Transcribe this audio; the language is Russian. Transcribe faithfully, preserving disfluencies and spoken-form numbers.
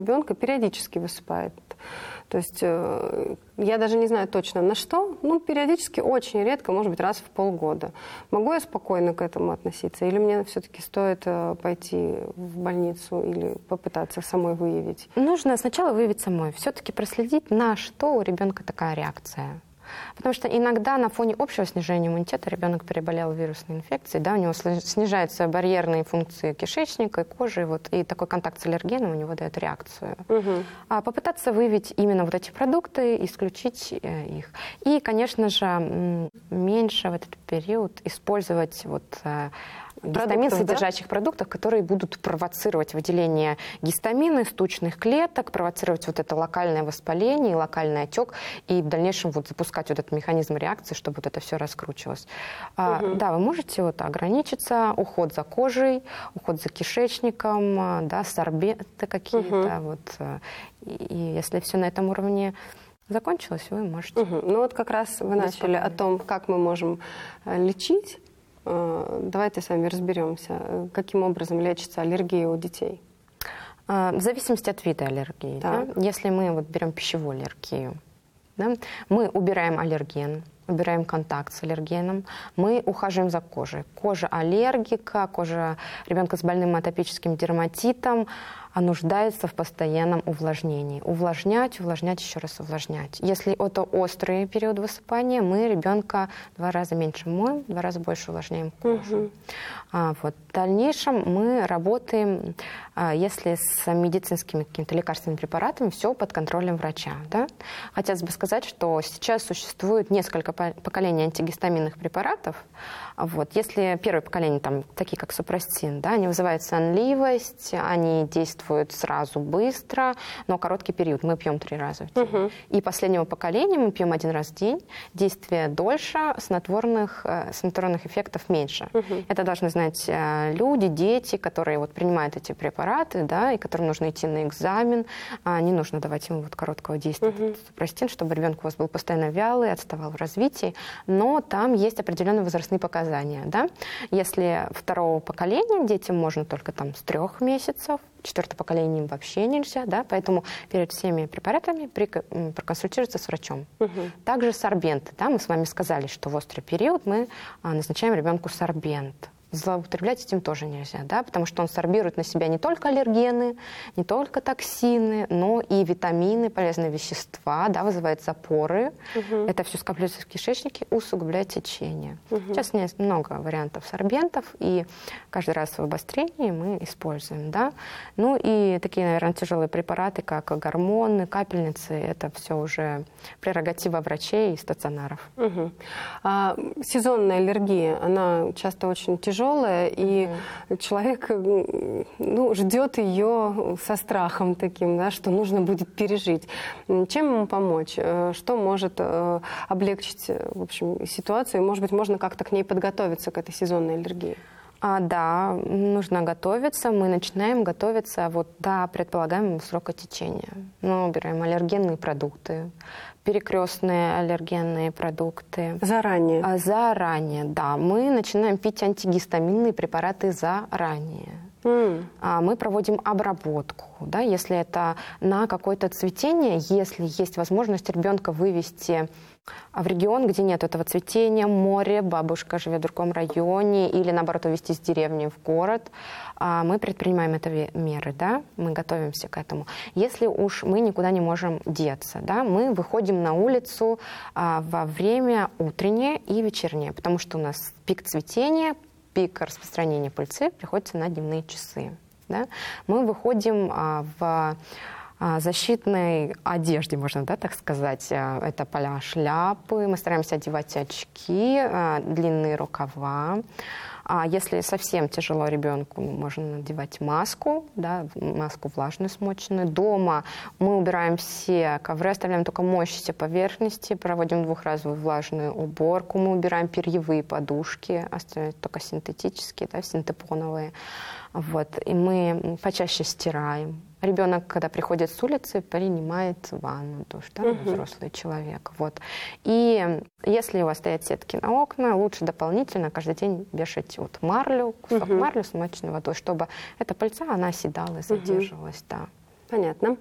ребенка периодически высыпает. То есть э, я даже не знаю точно на что, ну, периодически, очень редко, может быть, раз в полгода. Могу я спокойно к этому относиться? Или мне все-таки стоит э, пойти в больницу или попытаться самой выявить? Нужно сначала выявить самой, все-таки проследить, на что у ребенка такая реакция. Потому что иногда на фоне общего снижения иммунитета ребенок переболел вирусной инфекцией, да, у него снижаются барьерные функции кишечника и кожи, вот, и такой контакт с аллергеном у него дает реакцию. Угу. А попытаться выявить именно вот эти продукты, исключить э, их. И, конечно же, меньше в этот период использовать вот, э, гистамин, содержащих, да? продуктов, которые будут провоцировать выделение гистамина из тучных клеток, провоцировать вот это локальное воспаление, локальный отек, и в дальнейшем вот запускать вот этот механизм реакции, чтобы вот это все раскручивалось. Угу. А, да, вы можете вот ограничиться, уход за кожей, уход за кишечником, да, сорбенты какие-то. Угу. Вот, и, и если все на этом уровне закончилось, вы можете... Угу. Ну вот как раз вы начали о том, как мы можем лечить. Давайте с вами разберемся, каким образом лечится аллергия у детей. В зависимости от вида аллергии. Да? Если мы вот берем пищевую аллергию, да, мы убираем аллерген, убираем контакт с аллергеном, мы ухаживаем за кожей. Кожа аллергика, кожа ребенка с больным атопическим дерматитом нуждается в постоянном увлажнении. Увлажнять, увлажнять, еще раз увлажнять. Если это острый период высыпания, мы ребенка в два раза меньше моем, в два раза больше увлажняем кожу. Угу. А, вот. В дальнейшем мы работаем, а, если с медицинскими какими-то лекарственными препаратами, все под контролем врача. Да? Хотелось бы сказать, что сейчас существует несколько поколений антигистаминных препаратов. Вот. Если первое поколение, там, такие как супрастин, да, они вызывают сонливость, они действуют сразу быстро, но короткий период. Мы пьем три раза в день. Uh-huh. И последнего поколения мы пьем один раз в день. Действие дольше, снотворных, снотворных эффектов меньше. Uh-huh. Это должны знать люди, дети, которые вот принимают эти препараты, да, и которым нужно идти на экзамен. А не нужно давать ему вот короткого действия uh-huh. супрастин, чтобы ребенок у вас был постоянно вялый, отставал в развитии. Но там есть определенные возрастные показания. Да? Если второго поколения детям можно только там с трех месяцев, четвертое поколение вообще нельзя, да, поэтому перед всеми препаратами проконсультироваться с врачом. Угу. Также сорбенты, да, мы с вами сказали, что в острый период мы назначаем ребенку сорбент. Злоупотреблять этим тоже нельзя, да, потому что он сорбирует на себя не только аллергены, не только токсины, но и витамины, полезные вещества, да, вызывает запоры. Угу. Это все скапливается в кишечнике, усугубляет течение. Угу. Сейчас есть много вариантов сорбентов, и каждый раз в обострении мы используем, да. Ну и такие, наверное, тяжелые препараты, как гормоны, капельницы, это все уже прерогатива врачей и стационаров. Угу. А сезонная аллергия, она часто очень тяжелая. Тяжелая, и mm-hmm. человек ну, ждет ее со страхом таким, да, что нужно будет пережить. Чем ему помочь? Что может э, облегчить, в общем, ситуацию? Может быть, можно как-то к ней подготовиться, к этой сезонной аллергии? А, да, нужно готовиться. Мы начинаем готовиться вот до предполагаемого срока течения. Мы убираем аллергенные продукты, перекрестные аллергенные продукты. Заранее? А, заранее, да. Мы начинаем пить антигистаминные препараты заранее. Mm. А, мы проводим обработку. Да, если это на какое-то цветение, если есть возможность ребенка вывести в регион, где нет этого цветения, море, бабушка живет в другом районе, или, наоборот, увезти из деревни в город, мы предпринимаем это меры, да, мы готовимся к этому. Если уж мы никуда не можем деться, да, мы выходим на улицу во время утреннее и вечернее, потому что у нас пик цветения, пик распространения пыльцы приходится на дневные часы. Да. Мы выходим в защитной одежде, можно, да, так сказать. Это поля шляпы, мы стараемся одевать очки, длинные рукава. А если совсем тяжело ребенку, можно надевать маску, да, маску влажную смоченную. Дома мы убираем все ковры, оставляем только моющиеся поверхности, проводим двухразовую влажную уборку, мы убираем перьевые подушки, оставляем только синтетические, да, синтепоновые. Вот. И мы почаще стираем. Ребенок, когда приходит с улицы, принимает ванну, душ, да, uh-huh. взрослый человек. Вот. И если у вас стоят сетки на окна, лучше дополнительно каждый день вешать вот марлю, кусок uh-huh. марли, смоченной водой, чтобы эта пыльца, она оседала и задерживалась. Uh-huh. Да. Понятно.